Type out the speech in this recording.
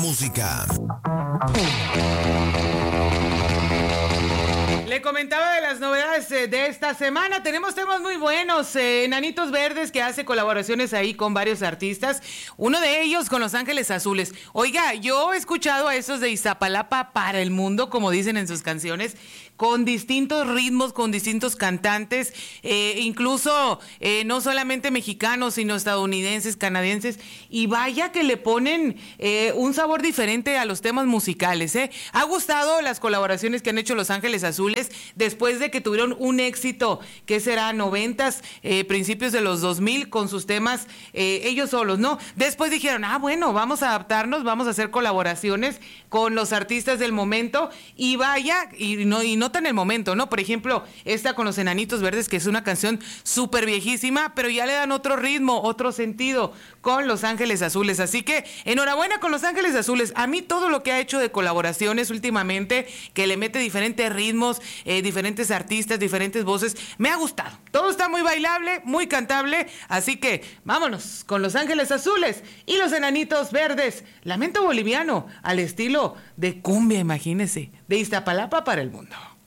Música. Le comentaba de las novedades de esta semana. Tenemos temas muy buenos. Enanitos Verdes, que hace colaboraciones ahí con varios artistas. Uno de ellos con Los Ángeles Azules. Oiga, yo he escuchado a esos de Iztapalapa para el mundo, como dicen en sus canciones, con distintos ritmos, con distintos cantantes, incluso no solamente mexicanos, sino estadounidenses, canadienses. Y vaya que le ponen un sabor diferente a los temas musicales. Ha gustado las colaboraciones que han hecho Los Ángeles Azules después de que tuvieron un éxito, que será 90s, principios de los 2000, con sus temas ellos solos, ¿no? Después dijeron, bueno, vamos a adaptarnos, vamos a hacer colaboraciones con los artistas del momento, y vaya, y no tan el momento, ¿no? Por ejemplo, esta con los Enanitos Verdes, que es una canción súper viejísima, pero ya le dan otro ritmo, otro sentido con Los Ángeles Azules. Así que enhorabuena con Los Ángeles Azules. A mí todo lo que ha hecho de colaboraciones últimamente, que le mete diferentes ritmos, diferentes artistas, diferentes voces, me ha gustado. Todo está muy bailable, muy cantable, así que vámonos con Los Ángeles Azules y los Enanitos Verdes. Lamento boliviano, al estilo de cumbia, imagínese, de Iztapalapa para el mundo.